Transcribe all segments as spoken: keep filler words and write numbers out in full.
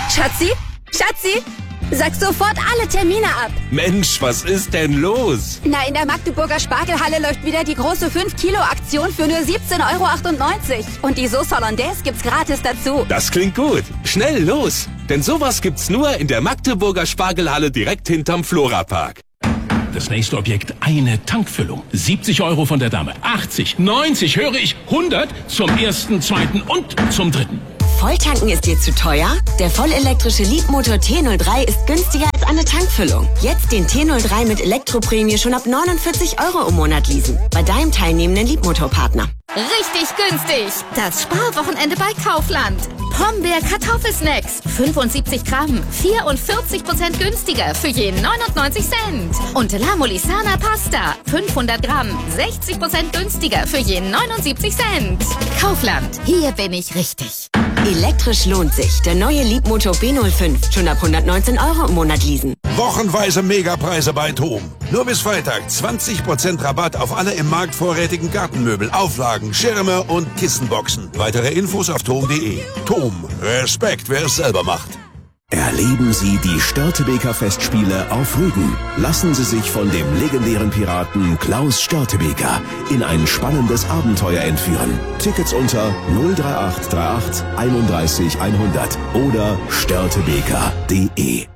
Schatzi? Schatzi? Sag sofort alle Termine ab. Mensch, was ist denn los? Na, in der Magdeburger Spargelhalle läuft wieder die große fünf Kilo Aktion für nur siebzehn Euro achtundneunzig. Und die Sauce Hollandaise gibt's gratis dazu. Das klingt gut. Schnell los. Denn sowas gibt's nur in der Magdeburger Spargelhalle direkt hinterm Florapark. Das nächste Objekt, eine Tankfüllung. siebzig Euro von der Dame. achtzig, neunzig, höre ich, hundert zum ersten, zweiten und zum dritten. Volltanken ist dir zu teuer? Der vollelektrische Leapmotor T null drei ist günstiger als eine Tankfüllung. Jetzt den T null drei mit Elektroprämie schon ab neunundvierzig Euro im Monat leasen. Bei deinem teilnehmenden Leapmotor-Partner. Richtig günstig. Das Sparwochenende bei Kaufland. Pombeer Kartoffelsnacks. fünfundsiebzig Gramm. vierundvierzig Prozent günstiger für je neunundneunzig Cent. Und La Molisana Pasta. fünfhundert Gramm. sechzig Prozent günstiger für je neunundsiebzig Cent. Kaufland. Hier bin ich richtig. Elektrisch lohnt sich. Der neue Leapmotor B null fünf. Schon ab hundertneunzehn Euro im Monat leasen. Wochenweise Megapreise bei TOM. Nur bis Freitag zwanzig Prozent Rabatt auf alle im Markt vorrätigen Gartenmöbel, Auflagen, Schirme und Kissenboxen. Weitere Infos auf tom punkt de. TOM. Respekt, wer es selber macht. Erleben Sie die Störtebeker Festspiele auf Rügen. Lassen Sie sich von dem legendären Piraten Klaus Störtebeker in ein spannendes Abenteuer entführen. Tickets unter null drei acht drei acht einunddreißig hundert oder störtebeker punkt de.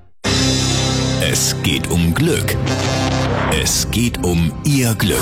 Es geht um Glück. Es geht um Ihr Glück.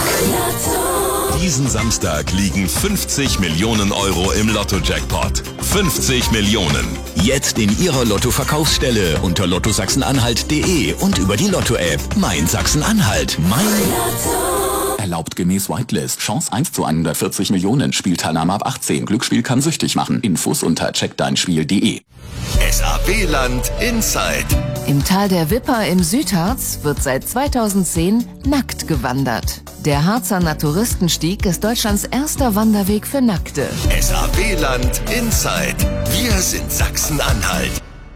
Diesen Samstag liegen fünfzig Millionen Euro im Lotto-Jackpot. fünfzig Millionen. Jetzt in Ihrer Lotto-Verkaufsstelle unter lotto sachsen-anhalt punkt de und über die Lotto-App Mein Sachsen-Anhalt. Mein Lotto. Erlaubt gemäß Whitelist. Chance eins zu hundertvierzig Millionen. Spielteilnahme ab achtzehn. Glücksspiel kann süchtig machen. Infos unter check dein spiel punkt de. S A B-Land Inside. Im Tal der Wipper im Südharz wird seit zweitausendzehn nackt gewandert. Der Harzer Naturistenstieg ist Deutschlands erster Wanderweg für Nackte. S A B-Land Inside. Wir sind Sachsen-Anhalt.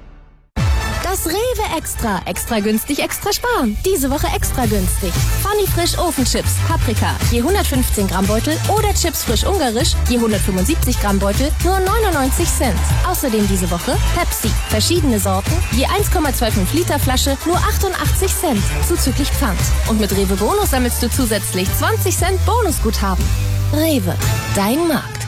Das Rewe Extra. Extra günstig, extra sparen. Diese Woche extra günstig. Funny Frisch Ofenchips, Paprika, je hundertfünfzehn Gramm Beutel oder Chips frisch ungarisch, je hundertfünfundsiebzig Gramm Beutel, nur neunundneunzig Cent. Außerdem diese Woche Pepsi, verschiedene Sorten, je eins Komma fünfundzwanzig Liter Flasche, nur achtundachtzig Cent, zuzüglich Pfand. Und mit Rewe Bonus sammelst du zusätzlich zwanzig Cent Bonusguthaben. Rewe, dein Markt.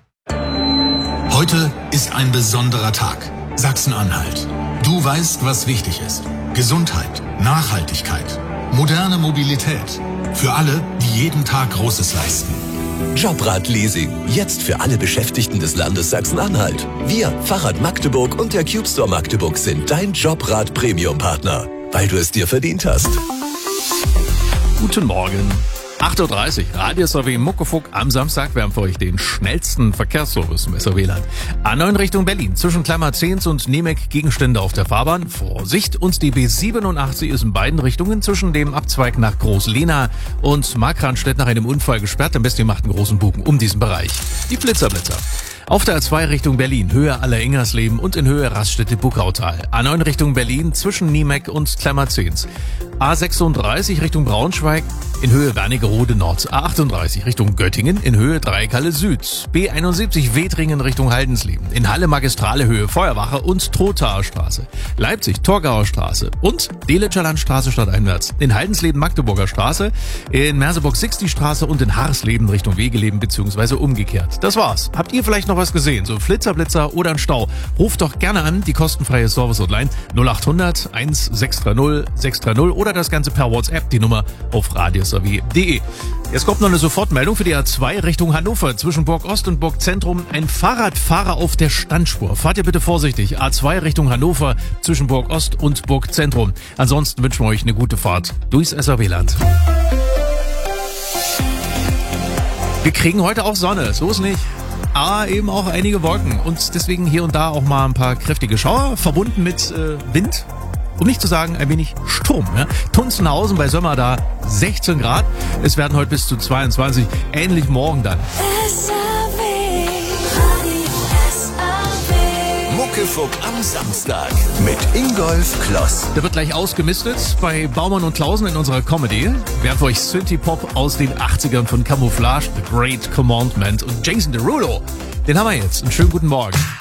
Heute ist ein besonderer Tag. Sachsen-Anhalt. Du weißt, was wichtig ist. Gesundheit, Nachhaltigkeit, moderne Mobilität. Für alle, die jeden Tag Großes leisten. Jobrad-Leasing. Jetzt für alle Beschäftigten des Landes Sachsen-Anhalt. Wir, Fahrrad Magdeburg und der Cube Store Magdeburg sind dein Jobrad-Premium-Partner. Weil du es dir verdient hast. Guten Morgen. acht Uhr dreißig, Radio S R W Muckefuck am Samstag. Wir haben für euch den schnellsten Verkehrsservice im S R W-Land. A neun Richtung Berlin, zwischen Klammer-Zehns und Nemec Gegenstände auf der Fahrbahn. Vorsicht, und die B siebenundachtzig ist in beiden Richtungen zwischen dem Abzweig nach Groß-Lehna und Markranstädt nach einem Unfall gesperrt. Am besten ihr macht einen großen Bogen um diesen Bereich. Die Blitzerblitzer. Auf der A zwei Richtung Berlin, Höhe Aller-Ingersleben und in Höhe Raststätte-Buckautal. A neun Richtung Berlin, zwischen Nemec und Klammer-Zehns. A sechsunddreißig Richtung Braunschweig, in Höhe Wernigerode Nord. A achtunddreißig Richtung Göttingen, in Höhe Dreikalle Süd. B einundsiebzig Wedringen Richtung Haldensleben. In Halle Magistrale Höhe Feuerwache und Trothaer Straße. Leipzig Torgauer Straße und Delitscher Landstraße stadteinwärts. In Haldensleben Magdeburger Straße, in Merseburg Sixty Straße und in Harsleben Richtung Wegeleben bzw. umgekehrt. Das war's. Habt ihr vielleicht noch was gesehen? So Flitzer, Blitzer oder ein Stau? Ruft doch gerne an, die kostenfreie Service-Hotline null achthundert eins sechs drei null sechs drei null oder das Ganze per WhatsApp, die Nummer auf radio s r w punkt de. Jetzt kommt noch eine Sofortmeldung für die A zwei Richtung Hannover. Zwischen Burg Ost und Burg Zentrum ein Fahrradfahrer auf der Standspur. Fahrt ihr bitte vorsichtig. A zwei Richtung Hannover zwischen Burg Ost und Burg Zentrum. Ansonsten wünschen wir euch eine gute Fahrt durchs S R W-Land. Wir kriegen heute auch Sonne, so ist nicht. Aber eben auch einige Wolken und deswegen hier und da auch mal ein paar kräftige Schauer, verbunden mit äh, Wind. Um nicht zu sagen, ein wenig Sturm. Ja? Tunzenhausen bei Sömmer da sechzehn Grad. Es werden heute bis zu zweiundzwanzig. Ähnlich morgen dann. Muckefuck am Samstag mit Ingolf Kloss. Da wird gleich ausgemistet bei Baumann und Klausen in unserer Comedy. Wir haben für euch Synthie-Pop aus den achtzigern von Camouflage, The Great Commandment und Jason Derulo. Den haben wir jetzt. Einen schönen guten Morgen.